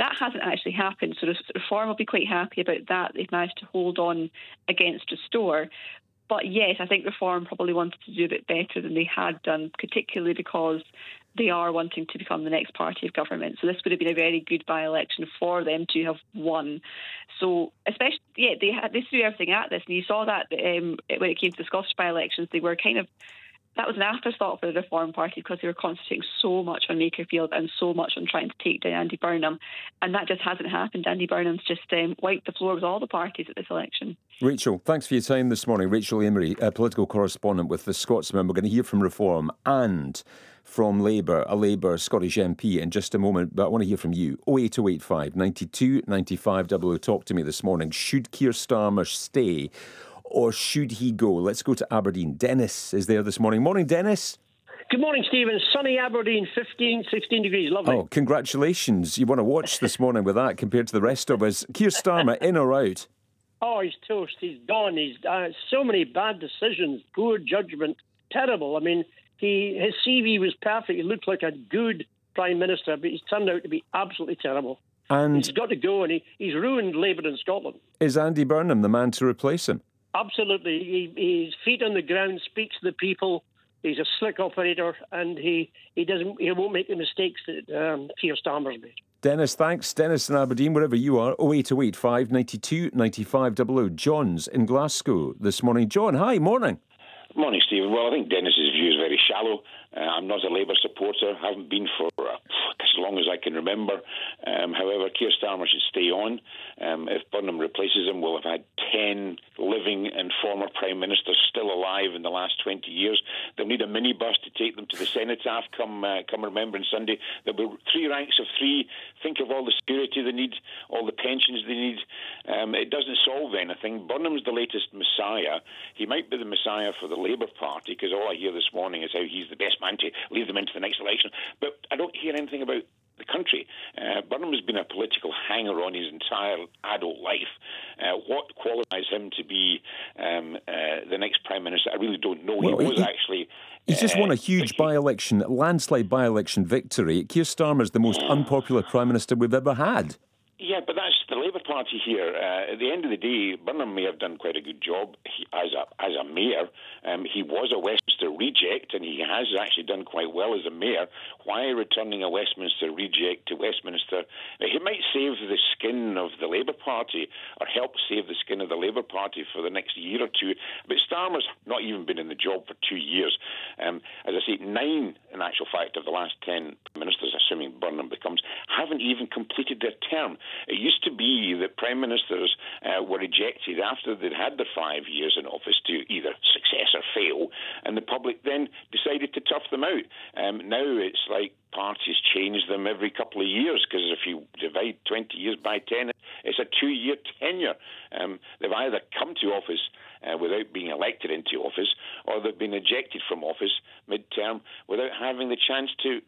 That hasn't actually happened, so Reform will be quite happy about that. They've managed to hold on against Restore. But yes, I think Reform probably wanted to do a bit better than they had done, particularly because they are wanting to become the next party of government. So this would have been a very good by-election for them to have won. So especially, they threw everything at this. And you saw that when it came to the Scottish by-elections, they were that was an afterthought for the Reform Party because they were concentrating so much on Makerfield and so much on trying to take down Andy Burnham. And that just hasn't happened. Andy Burnham's just wiped the floor with all the parties at this election. Rachel, thanks for your time this morning. Rachel Amery, a political correspondent with The Scotsman. We're going to hear from Reform and from Labour, a Labour Scottish MP in just a moment, but I want to hear from you. 08085 92 95 00. Talk to me this morning. Should Keir Starmer stay or should he go? Let's go to Aberdeen. Dennis is there this morning. Morning, Dennis. Good morning, Stephen. Sunny Aberdeen, 15, 16 degrees. Lovely. Oh, congratulations. You want to watch this morning with that compared to the rest of us. Keir Starmer, in or out? Oh, he's toast. He's gone. He's so many bad decisions, poor judgment, terrible. I mean, his CV was perfect. He looked like a good Prime Minister, but he's turned out to be absolutely terrible. And he's got to go, and he's ruined Labour in Scotland. Is Andy Burnham the man to replace him? Absolutely. He's feet on the ground, speaks to the people. He's a slick operator, and he won't make the mistakes that Keir Starmer's made. Dennis, thanks. Dennis in Aberdeen, wherever you are. 08085 92 95 00. John's in Glasgow this morning. John, hi, morning. Morning, Stephen. Well, I think Dennis's view is very shallow. I'm not a Labour supporter, haven't been for as long as I can remember. However, Keir Starmer should stay on. If Burnham replaces him, we'll have had 10 living and former Prime Ministers still alive in the last 20 years. They'll need a minibus to take them to the cenotaph come Remembrance Sunday. There'll be 3 ranks of 3. Think of all the security they need, all the pensions they need. It doesn't solve anything. Burnham's the latest messiah. He might be the messiah for the Labour Party, because all I hear this morning is how he's the best man to lead them into the next election. But I don't hear anything about the country. Burnham has been a political hanger-on his entire adult life. What qualifies him to be the next Prime Minister, I really don't know. Well, he's just won a huge by-election, landslide by-election victory. Keir Starmer's the most unpopular Prime Minister we've ever had. Yeah, but that's the Labour Party here. At the end of the day, Burnham may have done quite a good job as a mayor. He was a Westminster reject, and he has actually done quite well as a mayor. Why returning a Westminster reject to Westminster? He might save the skin of the Labour Party, or help save the skin of the Labour Party for the next year or two. But Starmer's not even been in the job for 2 years. As I say, 9, in actual fact, of the last 10 ministers, assuming Burnham becomes, haven't even completed their term. It used to be that Prime Ministers were ejected after they'd had their 5 years in office to either success or fail, and the public then decided to tough them out. Now it's like parties change them every couple of years, because if you divide 20 years by 10, it's a 2-year tenure. They've either come to office without being elected into office, or they've been ejected from office mid-term without having the chance to